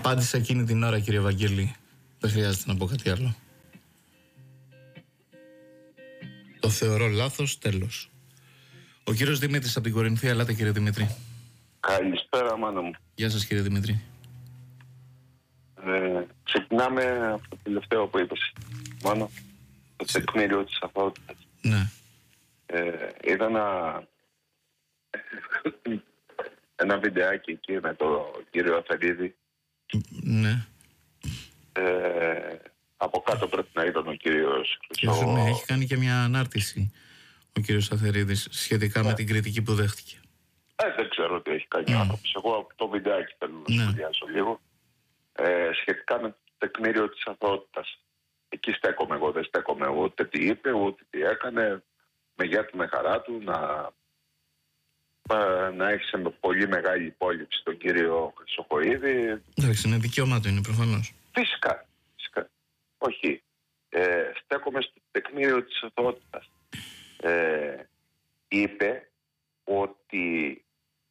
Απάντησα εκείνη την ώρα, κύριε Βαγγέλη. Δεν χρειάζεται να πω κάτι άλλο. Το θεωρώ λάθος, τέλος. Ο κύριος Δημήτρης από την Κορινθία. Ελάτε, κύριε Δημήτρη. Καλησπέρα, μάνα μου. Γεια σας, κύριε Δημήτρη. Ξεκινάμε από το τελευταίο που είπες, μόνο το τεκμήριο της αθωότητας. Ναι. Είδα ένα βιντεάκι εκεί με τον κύριο Αθερίδη. Ναι. Από κάτω πρέπει να ήταν ο κύριος Χρυσόγο. Ναι, έχει κάνει και μια ανάρτηση ο κύριος Αθερίδης σχετικά με την κριτική που δέχτηκε. Δεν ξέρω τι έχει κάνει ο άνθρωπος. Εγώ από το βιντεάκι θέλω να σχολιάσω λίγο. Σχετικά με το τεκμήριο της αθωότητας. Εκεί στέκομαι εγώ, δεν στέκομαι ούτε τι είπε, ούτε τι έκανε. Με γεια του, με χαρά του, να έχει σε πολύ μεγάλη υπόλοιψη τον κύριο Χρυσοχοΐδη. Εντάξει, είναι δικαίωμά του, είναι προφανώς. Φυσικά. Όχι. Στέκομαι στο τεκμήριο της αθωότητας. Είπε ότι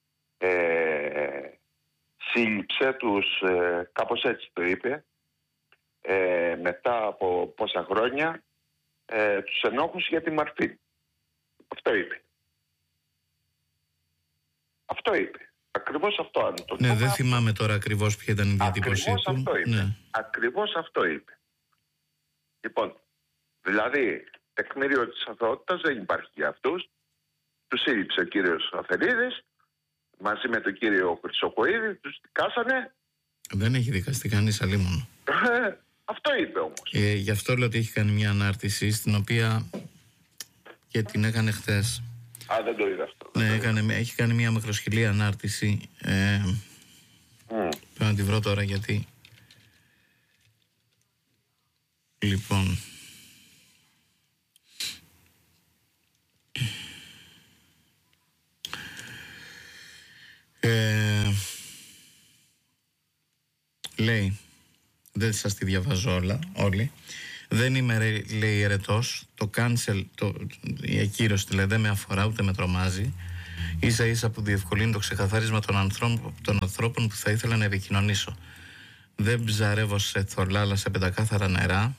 σύλληψε τους, κάπως έτσι το είπε, μετά από πόσα χρόνια, τους ενόχους για τη Μαρφή. Αυτό είπε. Ακριβώς αυτό, αν το ναι, δεν θυμάμαι τώρα ακριβώς ποια ήταν η διατύπωσή του. Αυτό είπε. Ναι. Ακριβώς αυτό είπε. Λοιπόν, δηλαδή, τεκμήριο της αθωότητας δεν υπάρχει για αυτούς. Τους σύλληψε ο κύριος Αθερίδης μαζί με τον κύριο Χρυσοχοΐδη, τους δικάσανε. Δεν έχει δικαστεί κανείς αλίμονο. Αυτό είπε όμως. Γι' αυτό λέω ότι έχει κάνει μια ανάρτηση στην οποία και την έκανε χθες. Δεν το είδα αυτό. Ναι, έχει κάνει μια μακροσχυλή ανάρτηση. Πρέπει να τη βρω τώρα γιατί. Λοιπόν. Λέει, δεν σας τη διαβάζω όλοι. Δεν είμαι, λέει, ερετός. Το cancel, η ακύρωση δηλαδή δεν με αφορά ούτε με τρομάζει. Ίσα ίσα που διευκολύνει το ξεκαθάρισμα των ανθρώπων που θα ήθελα να επικοινωνήσω. Δεν ψαρεύω σε θολά αλλά σε πεντακάθαρα νερά.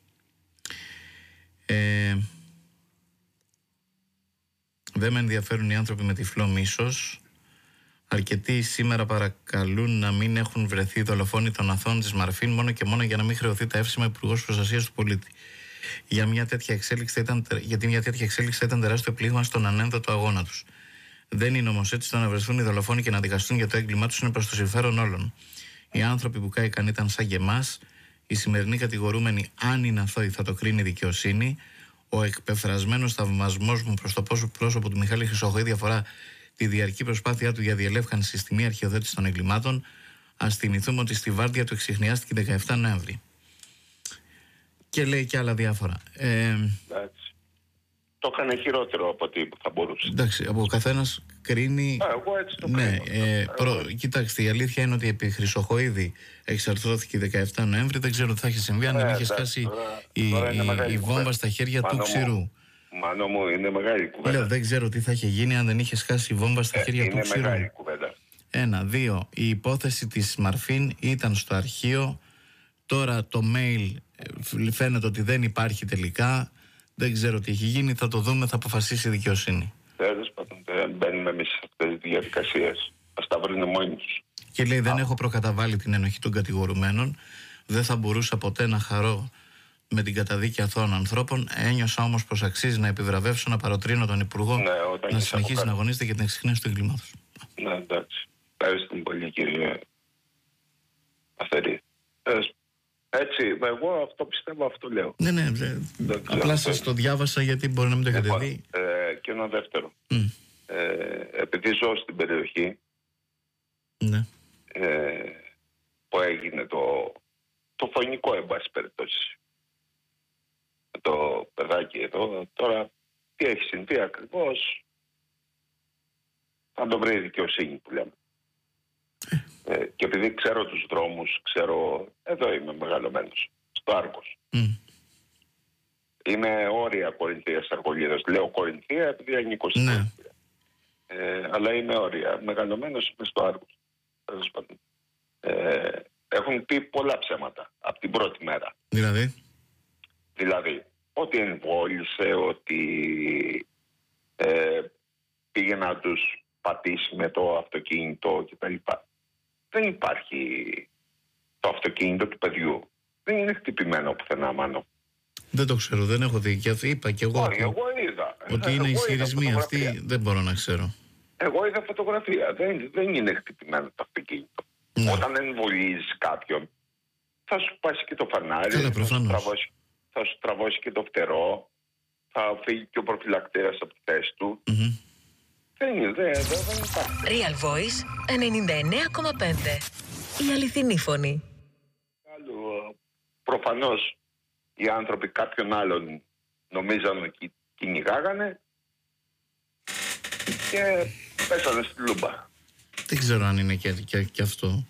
Δεν με ενδιαφέρουν οι άνθρωποι με τυφλό μίσος. Αρκετοί σήμερα παρακαλούν να μην έχουν βρεθεί δολοφόνοι των αθώων της Μαρφίν μόνο και μόνο για να μην χρεωθεί τα εύσημα Υπουργός Προστασίας του Πολίτη. Γιατί μια τέτοια εξέλιξη θα ήταν τεράστιο πλήγμα στον ανένδοτο αγώνα τους. Δεν είναι όμως έτσι. Το να βρεθούν οι δολοφόνοι και να δικαστούν για το έγκλημά τους είναι προς το συμφέρον όλων. Οι άνθρωποι που κάηκαν ήταν σαν και εμάς. Οι σημερινοί κατηγορούμενοι, αν είναι αθώοι, θα το κρίνει η δικαιοσύνη. Ο εκπεφρασμένος θαυμασμός μου προς το πρόσωπο του Μιχάλη Χρυσοχοΐδη αφορά τη διαρκή προσπάθειά του για διελεύκανση στη μη αρχαιοδότηση των εγκλημάτων. Ας θυμηθούμε ότι στη Βάρδια του εξιχνιάστηκε 17 Νοέμβρη. Και λέει και άλλα διάφορα. Το έκανε χειρότερο από ό,τι θα μπορούσε. Εντάξει, από ο καθένας κρίνει. Εγώ έτσι το κρίνω. Κοιτάξτε, η αλήθεια είναι ότι επί Χρυσοχοΐδη εξαρθρώθηκε 17 Νοέμβρη. Δεν ξέρω τι θα είχε συμβεί αν δεν είχε σκάσει η βόμβα στα χέρια του Ξηρού. Μάνο μου, είναι μεγάλη κουβέντα. Λέω, δεν ξέρω τι θα είχε γίνει αν δεν είχε σκάσει η βόμβα στα χέρια του Ξηρού. Είναι μεγάλη κουβέντα. 1, 2. Η υπόθεση της Μαρφίν ήταν στο αρχείο. Τώρα το mail φαίνεται ότι δεν υπάρχει τελικά. Δεν ξέρω τι έχει γίνει. Θα το δούμε, θα αποφασίσει η δικαιοσύνη. Τέλος πάντων, δεν μπαίνουμε εμείς σε αυτές τις διαδικασίες. Ας τα βρουν μόνοι τους. Και λέει, δεν έχω προκαταβάλει την ενοχή των κατηγορουμένων. Δεν θα μπορούσα ποτέ να χαρώ με την καταδίκη αθώων ανθρώπων. Ένιωσα όμως πως αξίζει να επιβραβεύσω, να παροτρύνω τον Υπουργό να συνεχίσει να αγωνίζεται για την εξυχνίαση του εγκλήματος. Ναι, εντάξει. Ευχαριστούμε πολύ, κύριε Αθερή. Έτσι, εγώ αυτό πιστεύω, αυτό λέω. Ναι, απλά σας το διάβασα γιατί μπορεί να μην το έχετε δει. Και ένα δεύτερο. Επειδή ζω στην περιοχή, ναι, που έγινε το φωνικό, εν πάση περιπτώσει, το παιδάκι εδώ, τώρα τι έχει συμβεί ακριβώς, θα το βρει η δικαιοσύνη που λέμε. Και επειδή ξέρω τους δρόμους, εδώ είμαι μεγαλωμένος, στο Άργος. Είμαι όρια Κορινθίας Αργολίδας. Λέω Κορινθία επειδή ανήκω στην Κορινθία. Αλλά είμαι όρια. Μεγαλωμένος είμαι στο Άργος. Έχω έχουν πει πολλά ψέματα από την πρώτη μέρα. Δηλαδή, ότι εμβόλησε, ότι πήγε να τους πατήσει με το αυτοκίνητο κτλ. Δεν υπάρχει το αυτοκίνητο του παιδιού. Δεν είναι χτυπημένο πουθενά, Μάνο. Δεν το ξέρω, δεν έχω δει. Και είπα και εγώ, εγώ είδα. Ότι είναι ισχυρισμοί αυτοί, δεν μπορώ να ξέρω. Εγώ είδα φωτογραφία. Δεν είναι χτυπημένο το αυτοκίνητο. Ναι. Όταν εμβολίζεις κάποιον, θα σου πάσει και το φανάρι, θα σου τραβώσει και το φτερό, θα φύγει και ο προφυλακτήρας από τη θέση του. Δεν υπάρχει. Real Voice 99,5. Η αληθινή φωνή. Προφανώς οι άνθρωποι κάποιον άλλον νομίζαν ότι κυνηγάγανε και πέσανε στη λούμπα. Δεν ξέρω αν είναι και αυτό.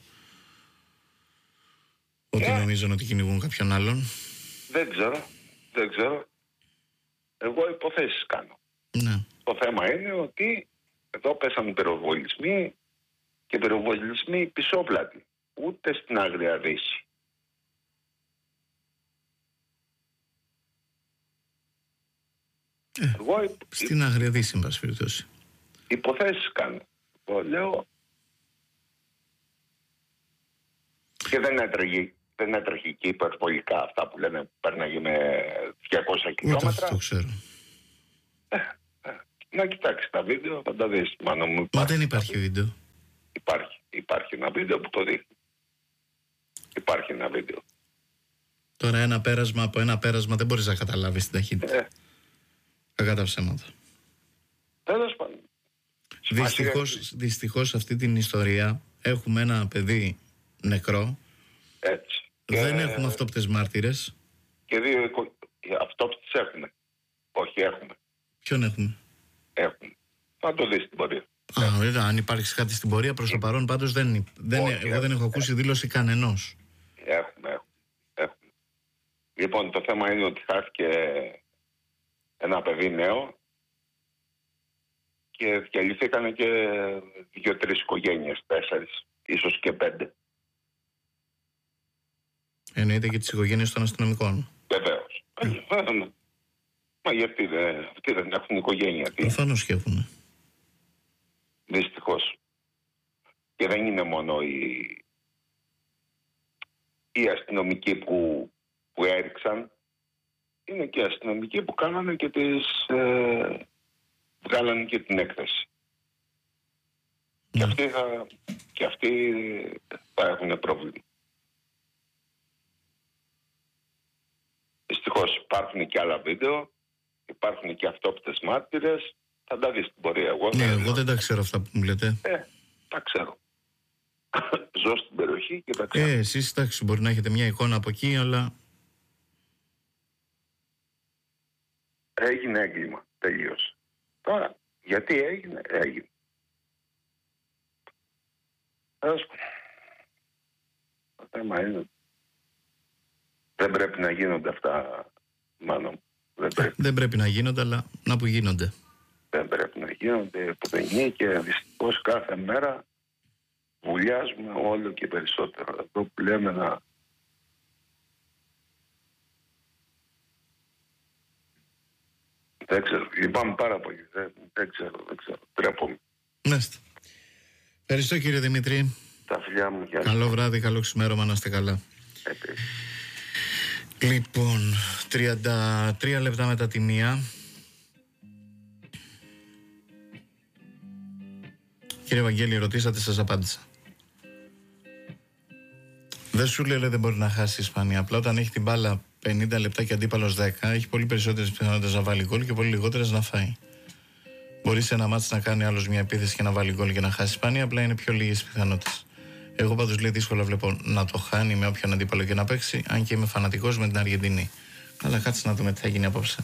Ότι νομίζαν ότι κυνηγούν κάποιον άλλον. Δεν ξέρω. Εγώ υποθέσεις κάνω. Ναι. Το θέμα είναι ότι εδώ πέσανε πυροβολισμοί και πυροβολισμοί πισόπλατοι. Ούτε στην Άγρια Δύση. Στην Άγρια Δύση, εν πάση περιπτώσει. Υποθέσεις κάνω. Εγώ λέω. Και δεν έτρεχε εκεί υπερβολικά αυτά που λένε πέρναγε με 200 χιλιόμετρα. Αυτό το ξέρω. Να κοιτάξεις τα βίντεο, θα τα δεις. Μα δεν υπάρχει βίντεο. Υπάρχει ένα βίντεο που το δείχνει. Υπάρχει ένα βίντεο. Τώρα ένα πέρασμα από ένα πέρασμα δεν μπορείς να καταλάβεις την ταχύτητα. Κακά τα ψέματα. Τέλος πάντων. Δυστυχώς αυτή την ιστορία έχουμε ένα παιδί νεκρό. Έτσι. Δεν έχουμε αυτόπτες μάρτυρες. Και δύο αυτόπτες έχουμε. Όχι, έχουμε. Ποιον έχουμε? Έχουμε. Θα το δεις στην πορεία. Αν υπάρξει κάτι στην πορεία, προς το παρόν πάντως εγώ δεν έχω ακούσει δήλωση κανενός. Έχουμε. Λοιπόν, το θέμα είναι ότι χάθηκε ένα παιδί νέο και διαλυθήκανε και 2-3 οικογένειες, 4, ίσως και 5. Εννοείται και τις οικογένειες των αστυνομικών. Βεβαίως. Μα γιατί αυτοί δεν έχουν οικογένεια? Προφανώς και έχουν. Δυστυχώς. Και δεν είναι μόνο οι αστυνομικοί που έριξαν, είναι και οι αστυνομικοί που κάνανε και βγάλανε και την έκθεση. Και αυτοί θα έχουν πρόβλημα. Δυστυχώς υπάρχουν και άλλα βίντεο, υπάρχουν και αυτόπτες μάρτυρες, θα τα δεις στην πορεία. Εγώ δεν τα ξέρω αυτά που μου λέτε. Τα ξέρω. Ζω στην περιοχή και τα ξέρω. Εσείς εντάξει, μπορεί να έχετε μια εικόνα από εκεί, αλλά... Έγινε έγκλημα, τελείωσε. Τώρα, γιατί έγινε. Το θέμα είναι δεν πρέπει να γίνονται αυτά, μάλλον. Δεν πρέπει να γίνονται, αλλά να που γίνονται. Δεν πρέπει να γίνονται ποτέ και δυστυχώς κάθε μέρα βουλιάζουμε όλο και περισσότερο. Αυτό που λέμε να... Δεν ξέρω, λυπάμαι πάρα πολύ. Δεν ξέρω, τρέπομαι. Μάλιστα. Ευχαριστώ κύριε Δημήτρη. Τα φιλιά μου. Καλό βράδυ, καλό ξημέρωμα, να είστε καλά. Λοιπόν, 33 λεπτά μετά τη 1. Κύριε Βαγγέλη, ρωτήσατε, σας απάντησα. Δεν σου λέει δεν μπορεί να χάσει η Ισπανία. Απλά όταν έχει την μπάλα 50 λεπτά και αντίπαλος 10, έχει πολύ περισσότερες πιθανότητες να βάλει γκολ και πολύ λιγότερες να φάει. Μπορεί σε ένα μάτς να κάνει άλλος μια επίθεση και να βάλει γκολ και να χάσει η Ισπανία, απλά είναι πιο λίγες πιθανότητες. Εγώ πάντως λέει δύσκολα βλέπω να το χάνει με όποιον αντίπαλο και να παίξει, αν και είμαι φανατικός με την Αργεντινή. Αλλά κάτσε να δούμε τι θα γίνει απόψε.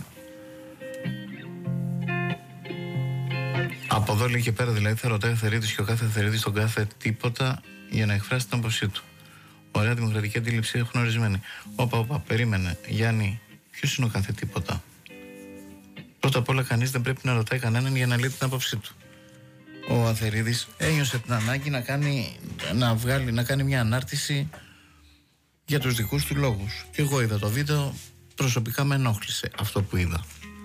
Από εδώ λέει και πέρα δηλαδή θα ρωτάει ο Θερίδης και ο κάθε Θερίδης τον κάθε τίποτα για να εκφράσει την άποψή του. Ωραία δημοκρατική αντίληψη έχουν ορισμένη. Όπα, περίμενε. Γιάννη, ποιος είναι ο κάθε τίποτα? Πρώτα απ' όλα κανείς δεν πρέπει να ρωτάει κανέναν για να λέει την άποψή του. Ο Αθερίδης ένιωσε την ανάγκη να κάνει μια ανάρτηση για τους δικούς του λόγους. Και εγώ είδα το βίντεο, προσωπικά με ενόχλησε αυτό που είδα.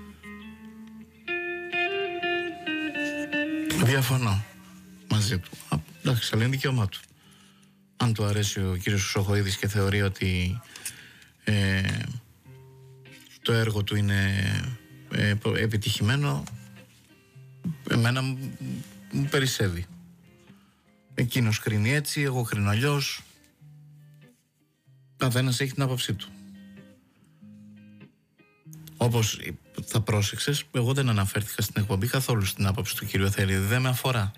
Διαφωνώ μαζί του. Εντάξει, αλλά είναι δικαίωμά του. Αν του αρέσει ο κύριος Χρυσοχοΐδης και θεωρεί ότι το έργο του είναι επιτυχημένο, εμένα μου περισσεύει. Εκείνος κρίνει έτσι, εγώ κρίνω αλλιώς. Καθένας έχει την άποψή του. Όπως θα πρόσεξες, εγώ δεν αναφέρθηκα στην εκπομπή καθόλου στην άποψη του κύριου Αθερίδη. Δεν με αφορά.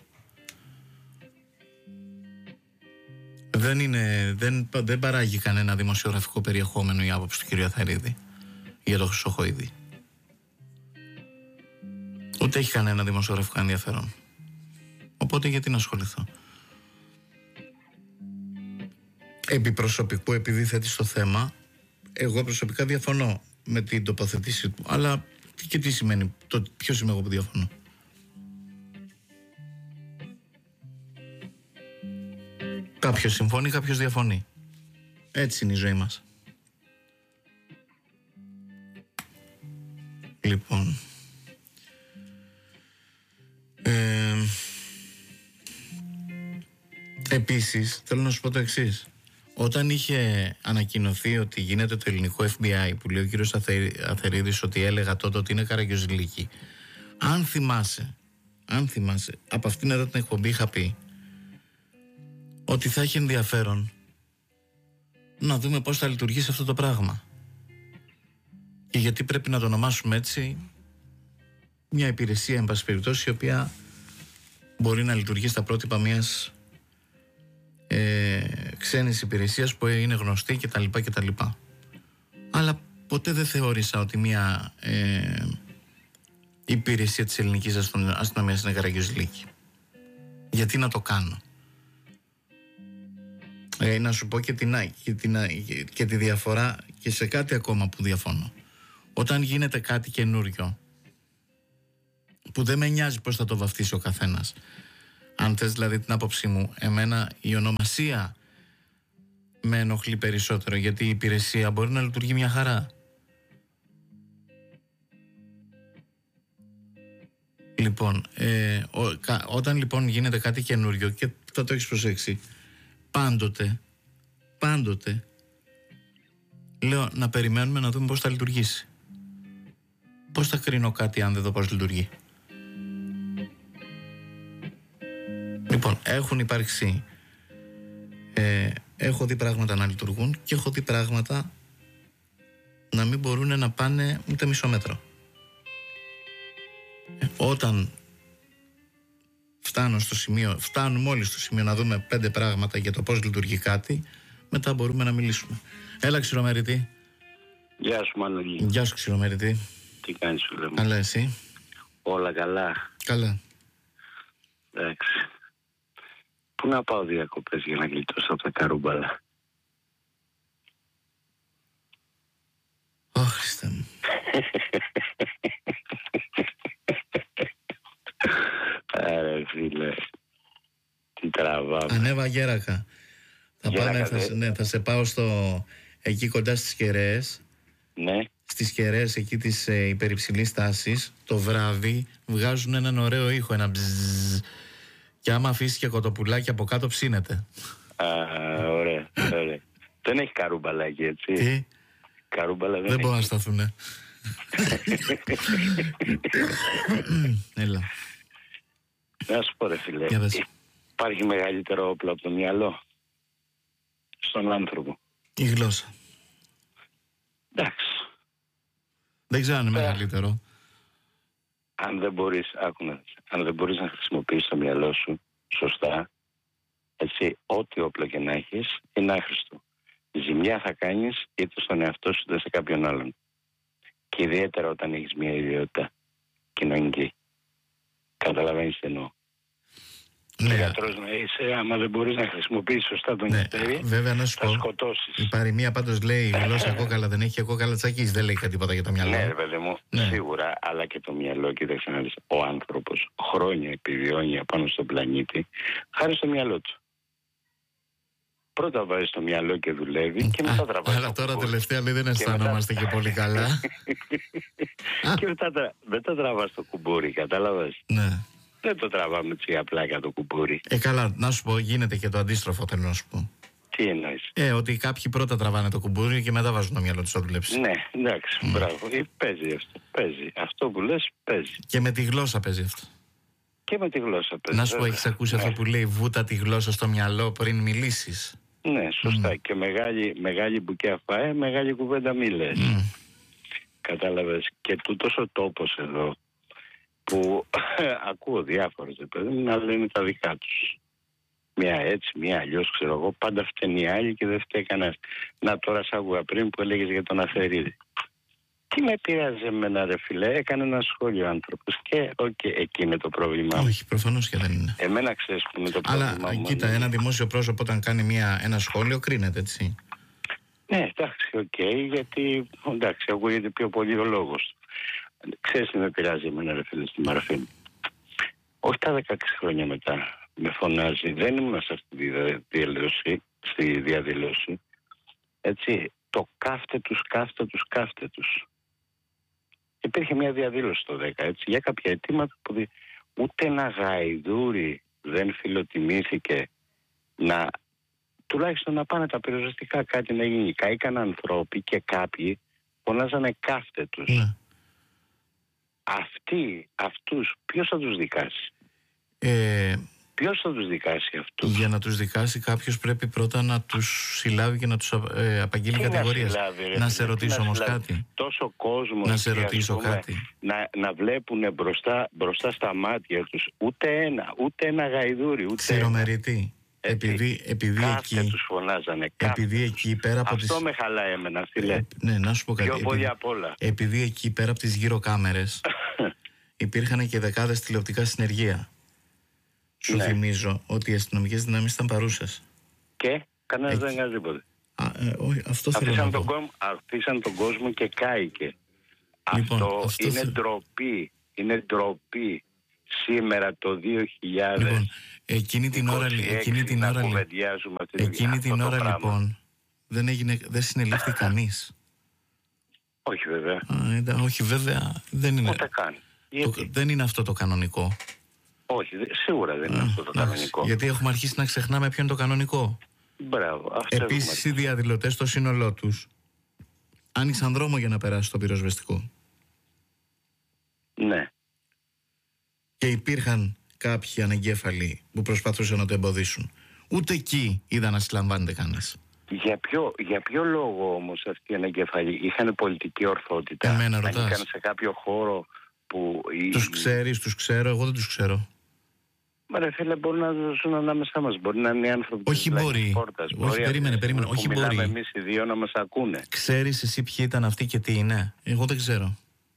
Δεν παράγει κανένα δημοσιογραφικό περιεχόμενο η άποψη του κύριου Αθερίδη για το Χρυσοχοΐδη. Ούτε έχει κανένα δημοσιογραφικό ενδιαφέρον. Οπότε γιατί να ασχοληθώ. Επί προσωπικού, επειδή θέτει στο θέμα, εγώ προσωπικά διαφωνώ με την τοποθετήση του. Αλλά και τι σημαίνει, ποιος είμαι εγώ που διαφωνώ. Κάποιος συμφωνεί, κάποιος διαφωνεί. Έτσι είναι η ζωή μας. Λοιπόν, επίσης θέλω να σου πω το εξής. Όταν είχε ανακοινωθεί ότι γίνεται το ελληνικό FBI, που λέει ο κύριος Αθερίδης ότι έλεγα τότε ότι είναι Καραγκιόζηλικη, αν θυμάσαι, από αυτήν εδώ την εκπομπή είχα πει ότι θα έχει ενδιαφέρον να δούμε πώς θα λειτουργήσει αυτό το πράγμα. Και γιατί πρέπει να το ονομάσουμε έτσι, μια υπηρεσία, εν πάση περιπτώσει, η οποία μπορεί να λειτουργεί στα πρότυπα μιας ξένης υπηρεσίας που είναι γνωστή κτλ. Αλλά ποτέ δεν θεώρησα ότι μια υπηρεσία της ελληνικής αστυνομίας είναι Καραγκιόζηλικη. Γιατί να το κάνω. Να σου πω και τη διαφορά και σε κάτι ακόμα που διαφωνώ. Όταν γίνεται κάτι καινούριο που δεν με νοιάζει πώς θα το βαφτίσει ο καθένας, αν θες δηλαδή την άποψή μου, εμένα η ονομασία με ενοχλεί περισσότερο, γιατί η υπηρεσία μπορεί να λειτουργεί μια χαρά. Λοιπόν, όταν λοιπόν γίνεται κάτι καινούριο, και θα το έχεις προσέξει, πάντοτε λέω να περιμένουμε να δούμε πώς θα λειτουργήσει. Πώς θα κρίνω κάτι αν δεν δω πώς λειτουργεί. Λοιπόν, έχουν υπάρξει, έχω δει πράγματα να λειτουργούν και έχω δει πράγματα να μην μπορούν να πάνε ούτε μισό μέτρο. Όταν φτάνουμε όλοι στο σημείο να δούμε 5 πράγματα για το πώς λειτουργεί κάτι, μετά μπορούμε να μιλήσουμε. Έλα, Ξηρομερητή. Γεια σου, Μανολή. Γεια σου, Ξηρομερητή. Τι κάνεις, φίλε μου? Αλλά εσύ? Όλα καλά. Καλά. Εντάξει. Πού να πάω διακοπές για να γλιτώσω από τα καρούμπαλα? Ω, Χριστέ μου. Άρα, φίλε, τι τραβάμε. Ανέβα Γέρακα. Θα σε πάω εκεί κοντά στις Κεραίες. Ναι. Στις Κεραίες εκεί της υπερυψηλής τάσης, το βράδυ βγάζουν έναν ωραίο ήχο, ένα μπζζζ. Και άμα αφήσει και κοτοπουλάκι από κάτω ψήνεται. Ωραία. Δεν έχει καρούμπαλάκι, έτσι? Τι? Καρούμπαλα δεν μπορούν να σταθούνε. Έλα. Να σου πω, ρε φίλε, υπάρχει μεγαλύτερο όπλο από το μυαλό στον άνθρωπο? Η γλώσσα. Εντάξει. Δεν ξέρω αν είναι μεγαλύτερο. Αν δεν μπορείς να χρησιμοποιήσεις το μυαλό σου σωστά, έτσι, ό,τι όπλο και να έχεις είναι άχρηστο. Ζημιά θα κάνεις είτε στον εαυτό σου είτε σε κάποιον άλλον. Και ιδιαίτερα όταν έχεις μια ιδιότητα κοινωνική. Καταλαβαίνεις τι εννοώ? Ναι. Γιατρός να είσαι, άμα δεν μπορείς να χρησιμοποιήσεις σωστά τον χέρι, βέβαια, να σου θα πω, σκοτώσεις. η παροιμία πάντως λέει η γλώσσα κόκαλα δεν έχει και κόκαλα τσακής. Δεν λέει τίποτα για το μυαλό. Ναι, ρε παιδί μου, σίγουρα, αλλά και το μυαλό, κοίταξε να δεις, ο άνθρωπος χρόνια επιβιώνει απάνω στον πλανήτη χάρη στο μυαλό του. πρώτα βάζει στο μυαλό και δουλεύει και μετά τραβάς. Αλλά τώρα τελευταία λέει δεν αισθανόμαστε και πολύ καλά. Και μετά τραβάς το κουμπούρι, κατάλαβες. Ναι. Δεν το τραβάμε έτσι απλά για το κουμπούρι. Καλά, να σου πω, γίνεται και το αντίστροφο, θέλω να σου πω. Τι εννοείς? Ότι κάποιοι πρώτα τραβάνε το κουμπούρι και μετά βάζουν το μυαλό τους να δουλέψει. Ναι, εντάξει, μπράβο. Παίζει αυτό. Παίζει. Αυτό που λες παίζει. Και με τη γλώσσα παίζει αυτό. Και με τη γλώσσα παίζει. Να σου πω, έχεις ακούσει αυτό που λέει βούτα τη γλώσσα στο μυαλό πριν μιλήσεις? Ναι, σωστά. Και μεγάλη μπουκιά φάε, μεγάλη κουβέντα μη λες. Κατάλαβες. Και τούτος ο τόπος εδώ που ακούω διάφορες παιδί να λένε τα δικά τους. Μία έτσι, μία αλλιώς, ξέρω εγώ, πάντα φταίνει οι άλλοι και δεν φταίει κανένας. Να, τώρα σ' άκουγα πριν που έλεγες για τον Αθερίδη. Τι με πειράζει εμένα, ρε φίλε, έκανε ένα σχόλιο άνθρωπος και εκεί είναι το πρόβλημά μου. Όχι, προφανώς και δεν είναι. Εμένα ξέρεις που είναι το πρόβλημά μου. Αλλά κοίτα, ένα δημόσιο πρόσωπο όταν κάνει ένα σχόλιο κρίνεται, έτσι. Ναι, εντάξει, γιατί εντάξει, ακούγεται πιο πολύ ο λόγος. Ξέρεις τι με πειράζει εμένα, ρε φίλε, στη Μαρφή. Όχι τα 16 χρόνια μετά. Με φωνάζει, δεν ήμουν σε αυτή τη διαδήλωση, έτσι, το κάφτε τους. Υπήρχε μια διαδήλωση το 10, έτσι, για κάποια αιτήματα που ούτε ένα γαϊδούρι δεν φιλοτιμήθηκε τουλάχιστον να πάνε τα πυροσβεστικά κάτι να γίνει. Καήκαν ανθρώποι και κάποιοι φωνάζανε κάφτε τους. Ναι. Αυτούς, ποιος θα τους δικάσει? Ποιος θα τους δικάσει αυτούς? Για να τους δικάσει κάποιος πρέπει πρώτα να τους συλλάβει και να τους απαγγείλει κατηγορίες. Να σε ρωτήσω όμως κάτι. Τόσο κόσμο. Να σε ρωτήσω κάτι. Να βλέπουν μπροστά στα μάτια τους ούτε ένα γαϊδούρι. Ξηρομερητή. Επειδή εκεί τους φωνάζανε. Επειδή εκεί πέρα από αυτό με χαλάει εμένα, φίλε. Ναι, να σου πω κάτι. Πιο πολύ απ' όλα. Επειδή εκεί πέρα από τις γύρω κάμερες υπήρχαν και δεκάδες τηλεοπτικά συνεργεία. Σου θυμίζω ότι οι αστυνομικές δυνάμεις ήταν παρούσες. Και κανένας δεν έκανε τίποτε. Αυτό θέλω να πω. Αφήσαν τον κόσμο και κάηκε. Λοιπόν, αυτό είναι ντροπή. Είναι ντροπή. Σήμερα το 2000. Λοιπόν, εκείνη την ώρα λοιπόν δεν συνελήφθη κανείς. Όχι βέβαια. Όχι βέβαια, δεν είναι. Ούτε καν. Δεν είναι αυτό το κανονικό. Όχι, σίγουρα δεν είναι αυτό το κανονικό. Γιατί έχουμε αρχίσει να ξεχνάμε ποιο είναι το κανονικό. Μπράβο. Επίσης οι διαδηλωτές στο σύνολό τους άνοιξαν δρόμο για να περάσει το πυροσβεστικό. Ναι. Και υπήρχαν κάποιοι ανεγκέφαλοι που προσπαθούσαν να το εμποδίσουν. Ούτε εκεί είδα να συλλαμβάνεται κανείς. Για ποιο λόγο όμως αυτοί οι ανεγκέφαλοι είχαν πολιτική ορθότητα? Εμένα ρωτάς? Ανήκαν σε κάποιο χώρο που... Τους ξέρεις, τους ξέρω, εγώ δεν τους ξέρω. Μα ρε φίλε, μπορεί να ζουν ανάμεσά μας. Μπορεί να είναι άνθρωποι όχι της μπορεί. Πόρτας. Όχι, περίμενε. Όχι μπορεί. Μιλάμε εμείς οι δύο να μας ακούνε. Ξέρεις εσύ ποιοι ήταν αυτοί και τι είναι? Εγώ δεν ξέρω.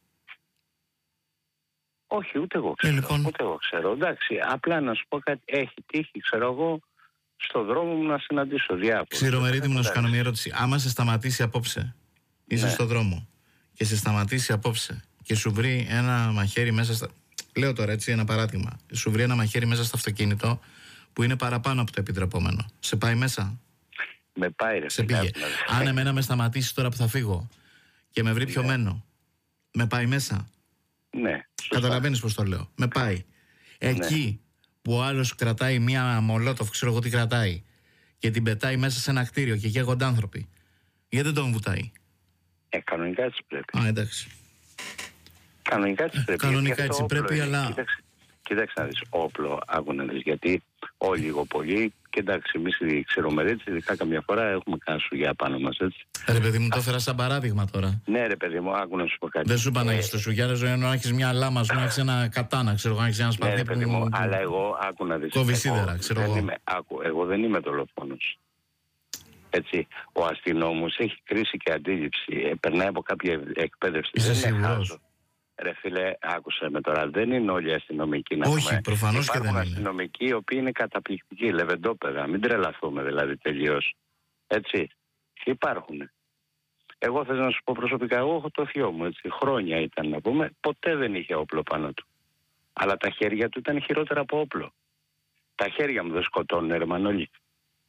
Όχι, ούτε εγώ ξέρω. Λοιπόν. Ούτε εγώ ξέρω. Εντάξει, απλά να σου πω κάτι. Έχει τύχει, ξέρω εγώ, στον δρόμο μου να συναντήσω διάφορους. Ξηρομερίτη μου, να σου κάνω μια ερώτηση. Άμα σε σταματήσει απόψε, είσαι στον δρόμο και σε σταματήσει απόψε και σου βρει ένα μαχαίρι μέσα στα... Λέω τώρα έτσι ένα παράδειγμα. Σου βρει ένα μαχαίρι μέσα στο αυτοκίνητο που είναι παραπάνω από το επιτρεπόμενο. Σε πάει μέσα? Με πάει ρε. Σε πήγε. Αν εμένα με σταματήσει τώρα που θα φύγω και με βρει πιωμένο, με πάει μέσα? Ναι. Καταλαβαίνεις πώς το λέω? Με πάει. Εκεί που ο άλλος κρατάει μία μολότοφ, ξέρω εγώ τι κρατάει, και την πετάει μέσα σε ένα κτίριο και καίγονται άνθρωποι, γιατί δεν τον βουτάει? Κανονικά έτσι πρέπει. Εντάξει. Κανονικά έτσι πρέπει. Κανονικά έτσι πρέπει, αλλά... Κοίταξε να δεις, όπλο, άκου να δεις, γιατί όλοι λίγο πολύ, και εντάξει, εμείς οι ξηρομερίτες, ειδικά καμιά φορά έχουμε κάσου για πάνω μας, έτσι. Ρε παιδί μου, το έφερα σαν παράδειγμα τώρα. Ναι ρε παιδί μου, άκου να σου πω κάτι. Δεν σου είπα να έχεις το σουγιάρε, να έχεις μια λάμα, να έχεις ένα κατάνα, ξέρω, να έχεις ένα σπαθί. Ναι ρε παιδί μου, αλλά εγώ, άκου να δεις. Κόβει σίδερα, ξέρω εγώ. Εγώ δεν είμαι δολοφόνος. Έτσι, ο αστυνόμος έχει κρίση και αντίληψη, περνάει από κάποια εκπαίδευση. Είσαι σίγουρος? Ρε φίλε, άκουσε με τώρα, δεν είναι όλοι οι αστυνομικοί να όχι, προφανώς και δεν είναι. Υπάρχουν αστυνομικοί οι οποίοι είναι καταπληκτικοί, λεβεντόπεδα, μην τρελαθούμε δηλαδή τελείως. Έτσι, υπάρχουν. Εγώ θέλω να σου πω προσωπικά, εγώ έχω το θείο μου, έτσι, χρόνια ήταν να πούμε, ποτέ δεν είχε όπλο πάνω του. Αλλά τα χέρια του ήταν χειρότερα από όπλο. Τα χέρια μου δεν σκοτώνουν, ρε Μανώλη.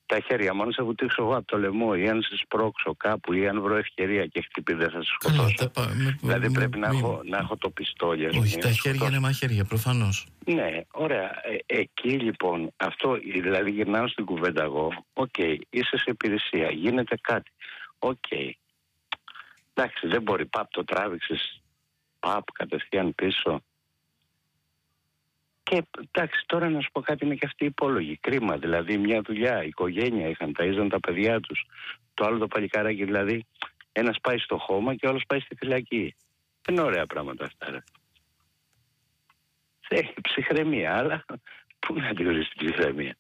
Τα χέρια μου, αν σε βουτήξω εγώ από το λαιμό ή αν σε σπρώξω κάπου ή αν βρω ευκαιρία και χτυπή, δεν θα σε σκοτώσω. Δηλαδή πρέπει να έχω το πιστόλι. Όχι, τα χέρια είναι μαχαίρια, προφανώς. Ναι, ωραία. Εκεί λοιπόν, αυτό, δηλαδή γυρνάω στην κουβέντα εγώ. Οκ, είσαι σε υπηρεσία, γίνεται κάτι. Οκ. Εντάξει, δεν μπορεί, το τράβηξες, κατευθείαν πίσω. Και εντάξει, τώρα να σου πω κάτι, είναι και αυτοί υπόλογοι. Κρίμα, δηλαδή μια δουλειά, οικογένεια είχαν, ταΐζαν τα παιδιά τους. Το άλλο το παλικάράκι, δηλαδή, ένας πάει στο χώμα και ο άλλος πάει στη φυλακή. Δεν είναι ωραία πράγματα αυτά, ρε. Έχει ψυχραιμία, αλλά πού να τη βρεις την ψυχραιμία.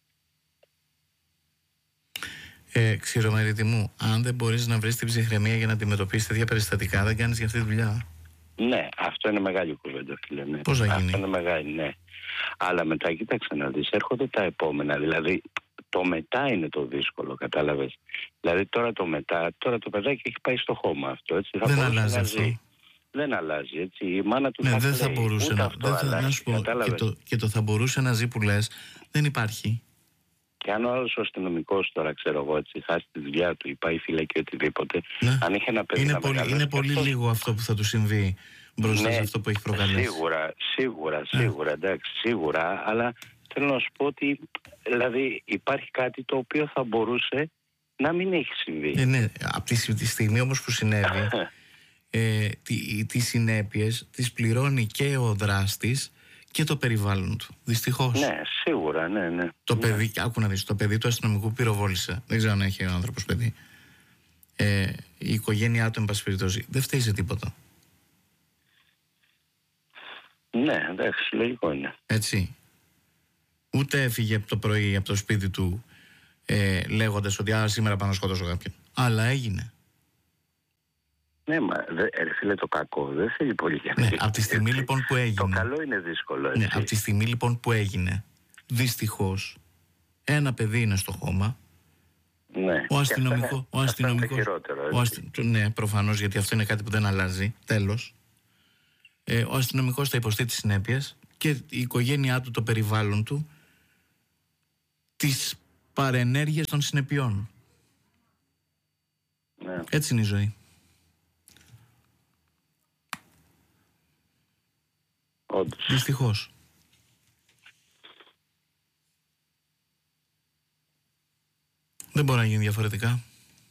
Ξηρομερίτη μου, αν δεν μπορείς να βρεις την ψυχραιμία για να αντιμετωπίσεις τέτοια περιστατικά, δεν κάνεις για αυτή τη δουλειά. Ναι, αυτό είναι μεγάλη κουβέντα, φίλε. Ναι. Πώς θα γίνει? Αυτό είναι μεγάλη, ναι. Αλλά μετά, κοίταξε να δεις, έρχονται τα επόμενα. Δηλαδή, το μετά είναι το δύσκολο, κατάλαβες. Δηλαδή, τώρα το παιδάκι έχει πάει στο χώμα αυτό, έτσι. Δεν αλλάζει αυτό. Δεν αλλάζει, έτσι. Η μάνα του δεν θα μπορούσε να σου πω. Και το θα μπορούσε να ζει που λες, δεν υπάρχει. Και αν ο άλλος ο αστυνομικός τώρα, ξέρω εγώ, έτσι, χάσει τη δουλειά του ή πάει φυλακή οτιδήποτε, ναι. Αν είχε ένα παιδί είναι πολύ λίγο αυτό που θα του συμβεί μπροστά σε αυτό που έχει προκαλέσει. Σίγουρα, εντάξει, σίγουρα, αλλά θέλω να σου πω ότι δηλαδή υπάρχει κάτι το οποίο θα μπορούσε να μην έχει συμβεί. Ναι, από τη στιγμή όμως που συνέβη, τις συνέπειες τις πληρώνει και ο δράστης και το περιβάλλον του, δυστυχώς. Ναι, σίγουρα, ναι. Το παιδί, άκου να δεις, το παιδί του αστυνομικού πυροβόλησε. Δεν ξέρω αν έχει ο άνθρωπος παιδί. Η οικογένειά του, εν πάση περιπτώσει, δεν φταίει σε τίποτα. Ναι, εντάξει, λογικό είναι. Έτσι. Ούτε έφυγε το πρωί από το σπίτι του λέγοντας ότι σήμερα πάω να σκοτώσω κάποιον. Αλλά έγινε. Ναι, μα φίλε, το κακό δεν θέλει πολύ για να γίνει. Από τη στιγμή λοιπόν που έγινε. Το καλό είναι δύσκολο, έτσι. Ναι, από τη στιγμή λοιπόν που έγινε, δυστυχώς, ένα παιδί είναι στο χώμα. Ναι. Ο αστυνομικός. Ναι, προφανώς, γιατί αυτό είναι κάτι που δεν αλλάζει. Τέλος. Ο αστυνομικός θα υποστεί τις συνέπειες και η οικογένειά του, το περιβάλλον του, τις παρενέργειες των συνεπειών. Ναι. Έτσι είναι η ζωή. Όντως. Δυστυχώς. Δεν μπορεί να γίνει διαφορετικά.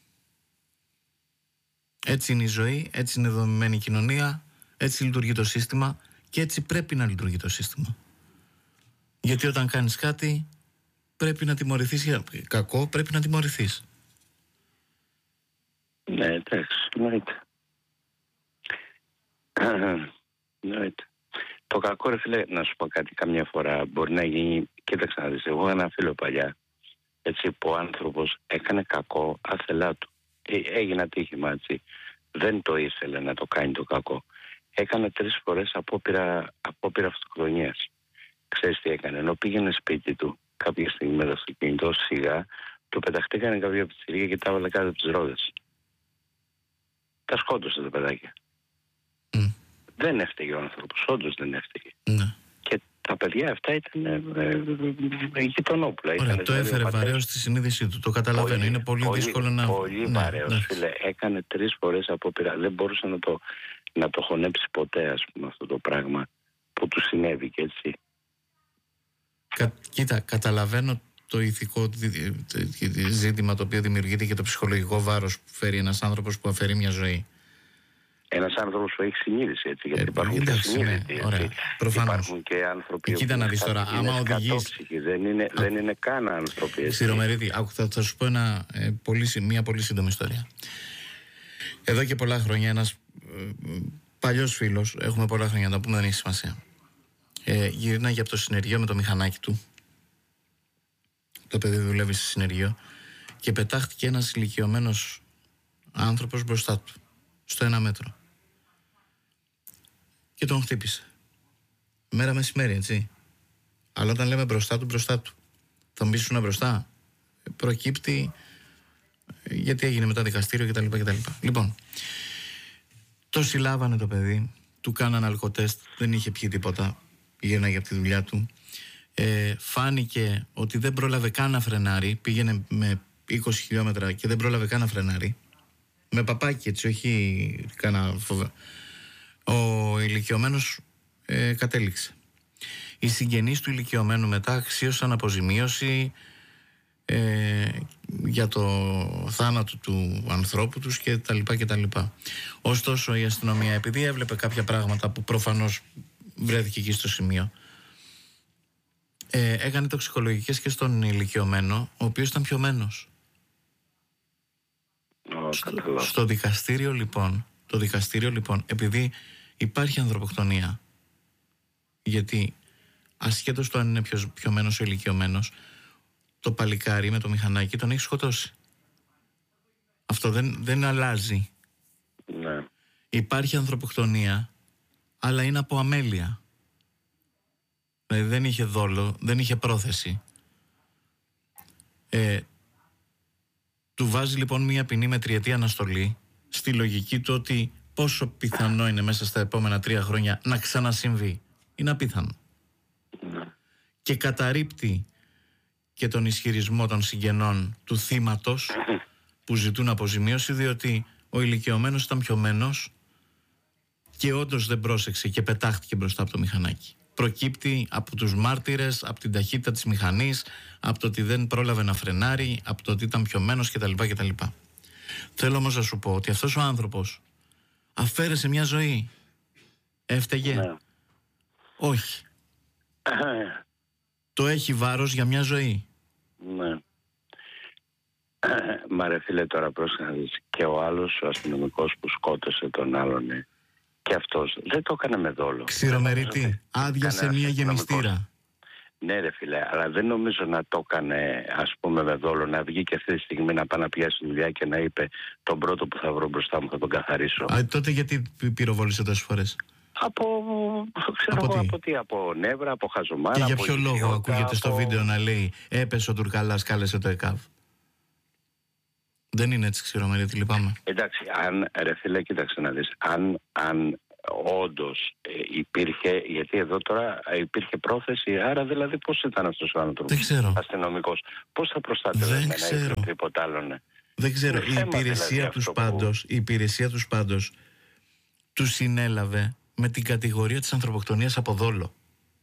Έτσι είναι η ζωή, έτσι είναι δομημένη η κοινωνία, έτσι λειτουργεί το σύστημα και έτσι πρέπει να λειτουργεί το σύστημα. Γιατί όταν κάνεις κάτι πρέπει να τιμωρηθείς για κακό, πρέπει να τιμωρηθείς. Ναι, εντάξει, εννοείται. Το κακό, ρε φίλε, να σου πω κάτι, καμιά φορά μπορεί να γίνει. Κοίταξε να δεις, εγώ ένα φίλο παλιά, έτσι, που ο άνθρωπος έκανε κακό άθελά του. Έγινε ατύχημα, έτσι. Δεν το ήθελε να το κάνει το κακό. Έκανε 3 φορές απόπειρα αυτοκτονίας. Ξέρεις τι έκανε? Ενώ πήγαινε σπίτι του κάποια στιγμή με το αυτοκίνητο, σιγά του πεταχτήκανε κάποια πιτσιρία και τα έβαλε κάτω από τις ρόδες. Τα σκότωσε το παιδάκι. Δεν έφταιγε ο άνθρωπος, όντως δεν έφταιγε. Ναι. Και τα παιδιά αυτά ήταν γειτονόπουλα. Ωραία, το έφερε βαρέως στη συνείδησή του, το καταλαβαίνω. Είναι πολύ δύσκολο να... Πολύ βαρέως, φίλε. Έκανε 3 φορές απόπειρα. Δεν μπορούσε να το χωνέψει ποτέ, ας πούμε, αυτό το πράγμα που του συνέβη και έτσι. Κοίτα, καταλαβαίνω το ηθικό ζήτημα το οποίο δημιουργείται και το ψυχολογικό βάρος που φέρει ένας άνθρωπος που αφαιρεί μια ζωή. Ένας άνθρωπος που έχει συνείδηση, έτσι, γιατί υπάρχουν και συνείδητοι. Ναι, υπάρχουν και άνθρωποι που είναι κατόψυχοι, δεν είναι καν άνθρωποι. Ξηρομερίτη, θα σου πω μια πολύ σύντομη ιστορία. Εδώ και πολλά χρόνια ένας παλιός φίλος, έχουμε πολλά χρόνια να το πούμε, δεν έχει σημασία, γυρνάγε από το συνεργείο με το μηχανάκι του. Το παιδί δουλεύει σε συνεργείο και πετάχτηκε ένας ηλικιωμένος άνθρωπος μπροστά του, στο 1 μέτρο. Και τον χτύπησε. Μέρα μεσημέρι, έτσι. Αλλά όταν λέμε μπροστά του. Θα μου πεις ήσουν μπροστά. Προκύπτει γιατί έγινε μετά δικαστήριο κτλ. Λοιπόν, το συλλάβανε το παιδί, του κάνανε αλκοτέστ, δεν είχε πιει τίποτα, γύρναγε από τη δουλειά του. φάνηκε ότι δεν πρόλαβε καν να φρενάρει, πήγαινε με 20 χιλιόμετρα και δεν πρόλαβε καν να φρενάρει, με παπάκι έτσι, όχι κανένα φοβερό. Ο ηλικιωμένος κατέληξε. Οι συγγενείς του ηλικιωμένου μετά αξίωσαν αποζημίωση για το θάνατο του ανθρώπου τους και τα λοιπά. Ωστόσο η αστυνομία, επειδή έβλεπε κάποια πράγματα που προφανώς βρέθηκε εκεί στο σημείο, έκανε τοξικολογικές και στον ηλικιωμένο, ο οποίος ήταν πιωμένος. Στο δικαστήριο λοιπόν, επειδή υπάρχει ανθρωποκτονία, γιατί ασχέτως το αν είναι πιωμένος ο ηλικιωμένος, το παλικάρι με το μηχανάκι τον έχει σκοτώσει. Αυτό δεν αλλάζει. Ναι. Υπάρχει ανθρωποκτονία, αλλά είναι από αμέλεια. Δηλαδή δεν είχε δόλο, δεν είχε πρόθεση. Του βάζει λοιπόν μία ποινή με 3ετή αναστολή, στη λογική του ότι πόσο πιθανό είναι μέσα στα επόμενα 3 χρόνια να ξανασυμβεί. Είναι απίθανο. Και καταρρίπτει και τον ισχυρισμό των συγγενών του θύματος που ζητούν αποζημίωση, διότι ο ηλικιωμένος ήταν πιωμένος και όντως δεν πρόσεξε και πετάχτηκε μπροστά από το μηχανάκι. Προκύπτει από τους μάρτυρες, από την ταχύτητα της μηχανής, από το ότι δεν πρόλαβε να φρενάρει, από το ότι ήταν πιωμένος κτλ. Θέλω όμως να σου πω ότι αυτός ο άνθρωπος αφαίρεσε μια ζωή. Έφταιγε? Ναι. Όχι. Το έχει βάρος για μια ζωή. Ναι. Μα ρε φίλε, τώρα πρόσεχα, και ο άλλος ο αστυνομικός που σκότωσε τον άλλον, και αυτός δεν το έκανε με δόλο. Ξηρομερητή, άδειασε μια γεμιστήρα. Ναι ρε φίλε, αλλά δεν νομίζω να το έκανε, ας πούμε, με δόλο, να βγει και αυτή τη στιγμή να πάει να πιάσει δουλειά και να είπε τον πρώτο που θα βρω μπροστά μου θα τον καθαρίσω. Τότε γιατί πυροβόλησε τόσες φορές? Από νεύρα, από χαζομάρα. Και για ποιο λόγο ακούγεται στο βίντεο να λέει έπεσε ο Τουρκαλάς, κάλεσε το ΕΚΑΒ? Δεν είναι έτσι, Ξηρομερήτη, λυπάμαι. Εντάξει, ρε φίλε, κοίταξε να δεις, αν όντως υπήρχε, γιατί εδώ τώρα υπήρχε πρόθεση, άρα δηλαδή πώς ήταν αυτός ο άνθρωπος? Δεν ξέρω. Αστυνομικός, πώς θα προστάτευε ένα τίποτα άλλο? Ναι. Δεν ξέρω. Η υπηρεσία τους πάντως τους συνέλαβε με την κατηγορία της ανθρωποκτονίας από δόλο.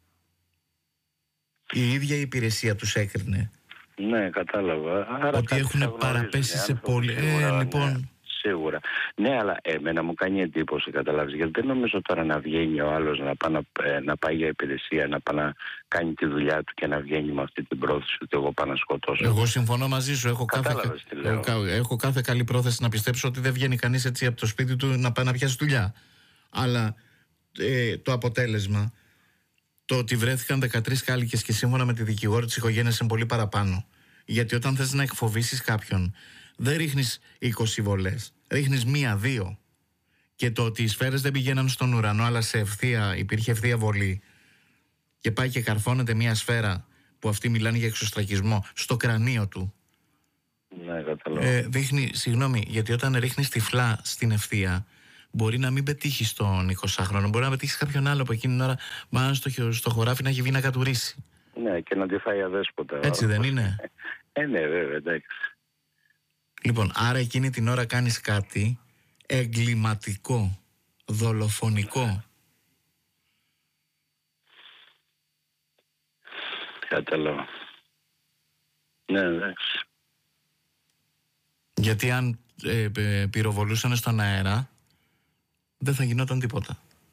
Η ίδια η υπηρεσία τους έκρινε. Ναι, κατάλαβα. Άρα ότι έχουν παραπέσει σε πολύ. Λοιπόν. Ναι, σίγουρα. Ναι, αλλά εμένα μου κάνει εντύπωση, καταλάβεις, γιατί δεν νομίζω τώρα να βγαίνει ο άλλος να πάει για υπηρεσία, να πάει να κάνει τη δουλειά του και να βγαίνει με αυτή την πρόθεση ότι εγώ πάω να σκοτώσω. Εγώ συμφωνώ μαζί σου. Έχω κάθε καλή πρόθεση να πιστέψω ότι δεν βγαίνει κανείς έτσι από το σπίτι του να πάει να πιάσει δουλειά. Αλλά το αποτέλεσμα, το ότι βρέθηκαν 13 κάλικες και σύμφωνα με τη δικηγόρη της οικογένειας είναι πολύ παραπάνω. Γιατί όταν θες να εκφοβήσεις κάποιον, δεν ρίχνεις 20 βολές, ρίχνεις 1-2. Και το ότι οι σφαίρες δεν πηγαίναν στον ουρανό, αλλά υπήρχε ευθεία βολή, και πάει και καρφώνεται μια σφαίρα που αυτοί μιλάνε για εξωστρακισμό στο κρανίο του. Ναι, καταλαβαίνω. Δείχνει, συγγνώμη, γιατί όταν ρίχνεις τυφλά στην ευθεία, μπορεί να μην πετύχει τον 20χρονο, μπορεί να πετύχει κάποιον άλλο από εκείνη την ώρα, μάλλον στο χωράφι να έχει βγει να κατουρίσει. Ναι, και να τη φάει αδέσποτα. Έτσι δεν είναι? Ναι, βέβαια, εντάξει. Λοιπόν, άρα εκείνη την ώρα κάνεις κάτι εγκληματικό, δολοφονικό. Κατάλαβα. Ναι, εντάξει. Γιατί αν πυροβολούσαν στον αέρα, δεν θα γινόταν τίποτα.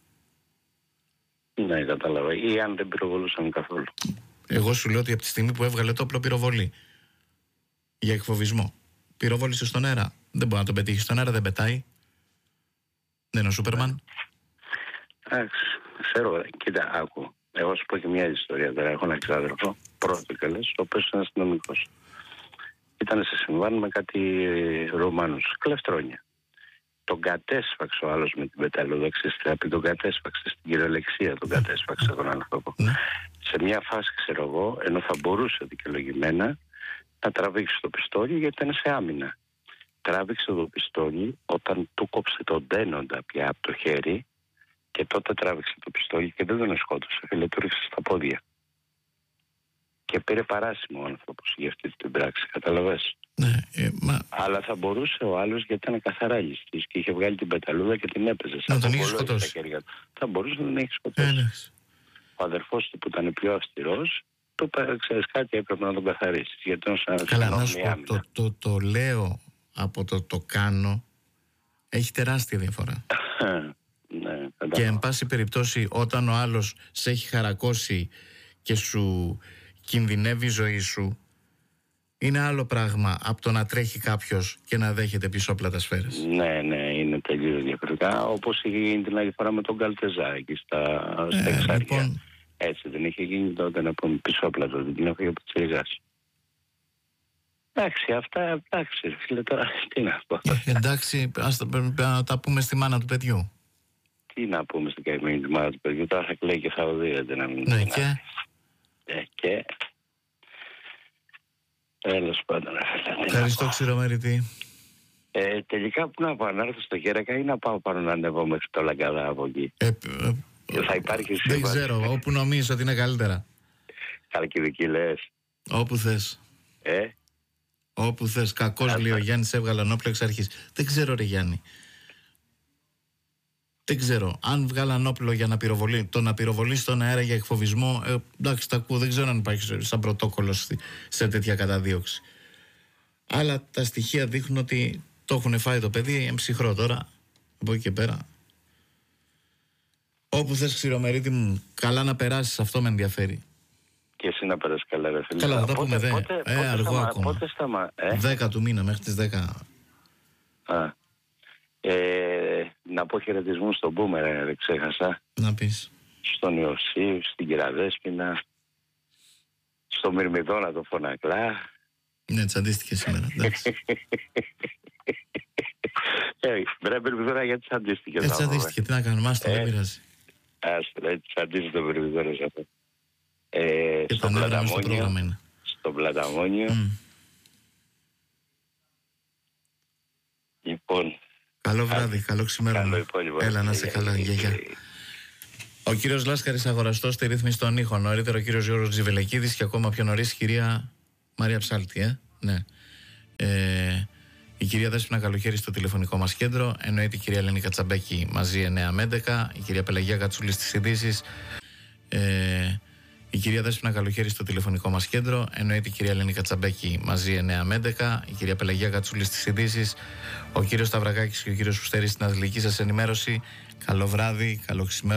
Ναι, κατάλαβα. Ή αν δεν πυροβολούσαν καθόλου. Εγώ σου λέω ότι από τη στιγμή που έβγαλε το όπλο πυροβολή για εκφοβισμό, πυροβόλησε στον αέρα. Δεν μπορεί να τον πετύχει στον αέρα, δεν πετάει. Δεν είναι ο Σούπερμαν. Εντάξει, ξέρω, κοίτα, άκου. Εγώ σου πω και μια ιστορία τώρα. Έχω ένα ξάδερφο, πρώτο καλές, ο οποίος είναι αστυνομικός. Ήταν σε συμβάν με κάτι Ρουμάνους, κλεφτρόνια. Τον κατέσφαξε ο άλλος με την πεταλοδοξιστράπη, τον κατέσφαξε στην κυριολεξία, τον κατέσφαξε τον άνθρωπο. Σε μια φάση, ξέρω εγώ, ενώ θα μπορούσε δικαιολογημένα να τραβήξει το πιστόλι, γιατί ήταν σε άμυνα. Τράβηξε το πιστόλι όταν του κόψε τον δένοντα πια από το χέρι, και τότε τράβηξε το πιστόλι και δεν τον σκότωσε, φίλε, του ρίξε στα πόδια. Και πήρε παράσημο ο άνθρωπος για αυτή την πράξη, καταλαβες. Ναι, Αλλά θα μπορούσε ο άλλος, γιατί ήταν καθαρά ληστής και είχε βγάλει την πεταλούδα και την έπαιζε. Να τον είχε σκοτώσει. Θα μπορούσε να τον έχει σκοτώσει. Ο αδερφός του που ήταν πιο αυστηρός, του είπε, ξέρεις κάτι, έπρεπε να τον καθαρίσεις. Καλά, να σου πω, το λέω από το κάνω, έχει τεράστια διαφορά. Ναι, και εν πάση περιπτώσει, όταν ο άλλος σε έχει χαρακώσει και σου κινδυνεύει η ζωή σου, είναι άλλο πράγμα από το να τρέχει κάποιος και να δέχεται πισόπλατα σφαίρες. Ναι, είναι τελείως διαφορετικά. Όπως είχε γίνει την άλλη φορά με τον Καλτεζά εκεί στα Εξάρια. Λοιπόν... Έτσι δεν είχε γίνει τότε, να πούμε, πισόπλατο, δεν την έφυγε από τη Τσιριγάς. Εντάξει, αυτά, εντάξει, φίλε, τώρα τι να πω. Εντάξει, ας τα πούμε στη μάνα του παιδιού. Τι να πούμε στην καημένη τη μάνα του παιδιού, τώρα θα κλαίει και θα οδηγείται να μην... Ναι, και... Τέλος πάντων, ευχαριστώ, Ξηρομερητή. Τελικά που να πάω, να έρθω στο Γέρακα ή να πάω πάνω να ανέβω μέχρι το Λαγκαδά από εκεί. Θα υπάρχει δεν ξέρω, όπου νομίζεις ότι είναι καλύτερα. Χαλκιδική λες. Όπου θες. Όπου θες. Κακός λέει ο Γιάννης, έβγαλαν όπλο εξ αρχής. Δεν ξέρω, ρε Γιάννη. Δεν ξέρω. Αν βγάλαν όπλο για να πυροβολεί, το να πυροβολεί στον αέρα για εκφοβισμό, εντάξει, τα ακούω. Δεν ξέρω αν υπάρχει σαν πρωτόκολλο σε τέτοια καταδίωξη. Αλλά τα στοιχεία δείχνουν ότι το έχουν φάει το παιδί, είναι ψυχρό τώρα. Από εκεί και πέρα. Όπου θες, Ξηρομερίτη μου, καλά να περάσεις, αυτό με ενδιαφέρει. Και εσύ να περάσεις καλά, ρε φίλε. Καλά, θα τα πούμε, αργό ακόμα. 10 του μήνα, μέχρι τις 10. Να πω χαιρετισμούς στον Μπούμερα, δεν ξέχασα. Να πεις. Στον Ιωσήφ, στην Κυραδέσποινα, στο Μυρμηδόνα το Φωνακλά. Ναι, τσαντίστηκε σήμερα, εντάξει. Βρε Μυρμηδόνα, γιατί τσαντίστηκε. Τσαντίστηκε, τι να κάνουμε, άστο, δεν πειράζει. Άστο, τσαντίστηκε το Μυρμηδόνα σε αυτό. Στο Πλαταμόνιο. Λοιπόν. Καλό βράδυ, καλό ξημέρωμα. Έλα, να είσαι καλά, γεια. Ο κύριος Λάσκαρης, αγοραστός στη ρύθμιση των ήχων. Νωρίτερα ο κύριος Γιώργος Τζιβελεκίδης και ακόμα πιο νωρίς η κυρία Μαρία Ψάλτη. Ναι. Η κυρία Δέσποινα Καλοχέρη στο τηλεφωνικό μας κέντρο. Εννοείται η κυρία Ελένη Κατσαμπέκη μαζί 9 με 11. Η κυρία Πελαγία Κατσούλη στις ειδήσεις. Η κυρία Δέσποινα Καλοχέρη στο τηλεφωνικό μας κέντρο. Εννοείται η κυρία Ελένη Κατσαμπέκη μαζί 9 με 11. Η κυρία Πελαγία Κατσούλη στις ειδήσεις. Ο κύριος Σταυρακάκης και ο κύριος Φουστέρης στην αθλητική σας ενημέρωση. Καλό βράδυ, καλό ξημέρωμα.